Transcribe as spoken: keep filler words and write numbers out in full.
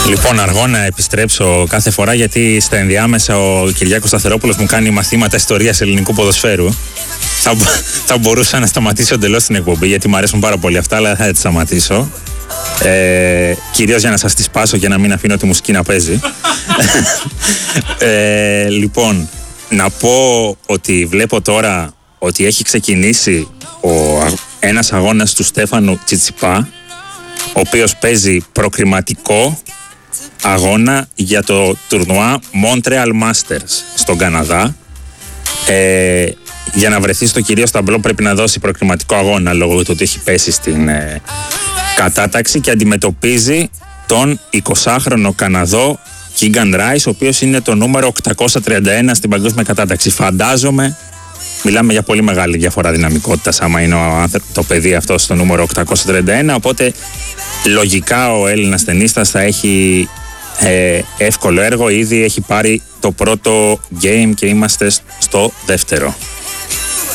Λοιπόν, αργό να επιστρέψω κάθε φορά, γιατί στα ενδιάμεσα ο Κυριάκος Σταθερόπουλος μου κάνει μαθήματα ιστορίας ελληνικού ποδοσφαίρου. Θα, θα μπορούσα να σταματήσω εντελώς την εκπομπή, γιατί μου αρέσουν πάρα πολύ αυτά, αλλά δεν θα τη σταματήσω. Ε, κυρίως για να σας τη σπάσω και να μην αφήνω τη μουσική να παίζει. ε, λοιπόν, να πω ότι βλέπω τώρα ότι έχει ξεκινήσει ο, ένας αγώνας του Στέφανου Τσιτσιπά, ο οποίος παίζει προκριματικό αγώνα για το τουρνουά Montreal Masters στον Καναδά. Ε, για να βρεθεί στο κυρίως ταμπλό πρέπει να δώσει προκριματικό αγώνα, λόγω του ότι έχει πέσει στην ε, κατάταξη, και αντιμετωπίζει τον εικοσάχρονο Καναδό Keegan Rice, ο οποίος είναι το νούμερο οκτακόσια τριάντα ένα στην παγκόσμια κατάταξη. Φαντάζομαι μιλάμε για πολύ μεγάλη διαφορά δυναμικότητας άμα είναι ο, το παιδί αυτό στο νούμερο οκτακόσια τριάντα ένα, οπότε λογικά ο Έλληνας τενίστας θα έχει ε, εύκολο έργο. Ήδη έχει πάρει το πρώτο game και είμαστε στο δεύτερο.